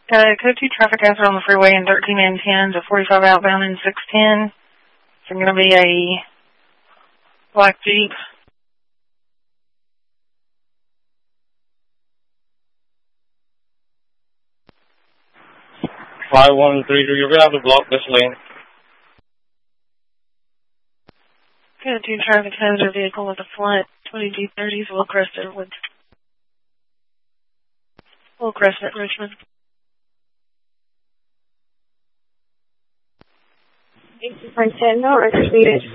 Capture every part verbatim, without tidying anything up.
Uh, code two traffic hazard on the freeway in thirteen and ten to forty-five outbound in six ten. It's going to be a black Jeep. five one three three, you're going to have to block this lane. Code two traffic hazard vehicle with a flat twenty G thirties will crest it with will crest at Richmond. five ten, no, record speed is.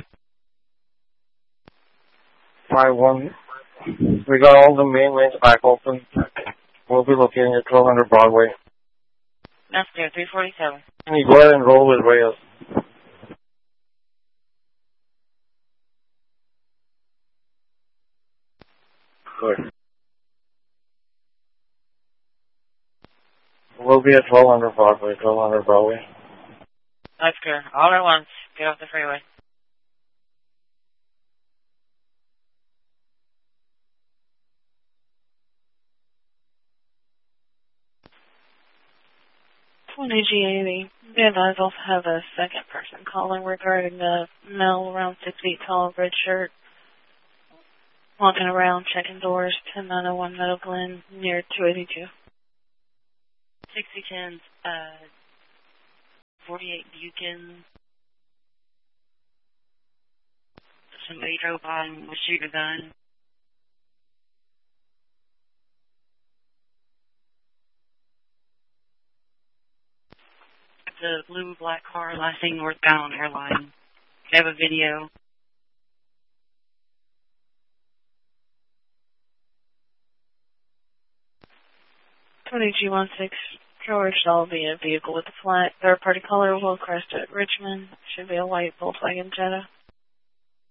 five one, we got all the main lanes back open. We'll be locating at twelve hundred Broadway. That's there, three forty-seven. Can you go ahead and roll with Reyes? Good. We'll be at twelve hundred Broadway, twelve hundred Broadway. That's clear. All at once. Get off the freeway. twenty G eighty. The advise also have a second person calling regarding the male around six feet tall, red shirt, walking around, checking doors, ten nine oh one Meadow Glen, near two eighty-two. sixty ten, uh, forty-eight Buchan. Somebody drove by and was shooting a gun. The blue black car last seen northbound airline. They have a video. twenty G sixteen, George Selby, a vehicle with a flat third party color will crest at Richmond. Should be a white Volkswagen Jetta.